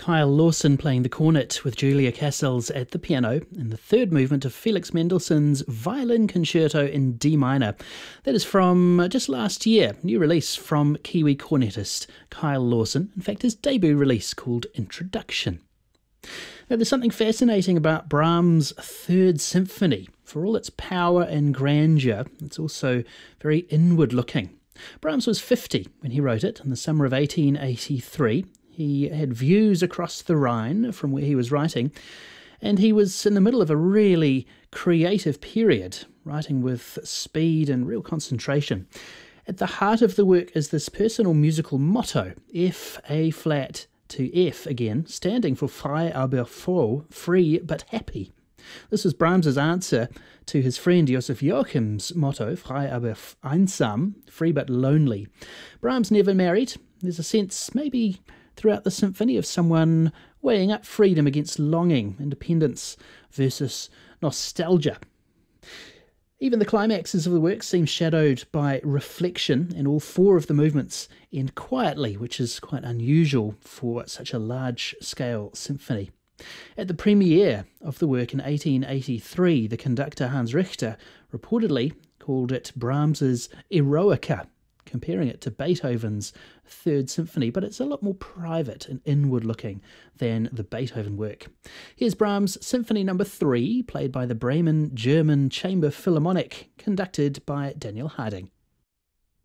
Kyle Lawson playing the cornet with Julia Cassells at the piano in the third movement of Felix Mendelssohn's Violin Concerto in D minor. That is from just last year, new release from Kiwi cornetist Kyle Lawson, in fact his debut release called Introduction. Now, there's something fascinating about Brahms' Third Symphony. For all its power and grandeur, it's also very inward-looking. Brahms was 50 when he wrote it in the summer of 1883. He had views across the Rhine from where he was writing, and he was in the middle of a really creative period, writing with speed and real concentration. At the heart of the work is this personal musical motto, F, A flat to F again, standing for frei aber froh, free but happy. This was Brahms's answer to his friend Joseph Joachim's motto, frei aber einsam, free but lonely. Brahms never married. There's a sense, maybe throughout the symphony, of someone weighing up freedom against longing, independence versus nostalgia. Even the climaxes of the work seem shadowed by reflection, and all four of the movements end quietly, which is quite unusual for such a large-scale symphony. At the premiere of the work in 1883, the conductor Hans Richter reportedly called it Brahms's Eroica, comparing it to Beethoven's Third Symphony, but it's a lot more private and inward-looking than the Beethoven work. Here's Brahms' Symphony No. 3, played by the Bremen German Chamber Philharmonic, conducted by Daniel Harding.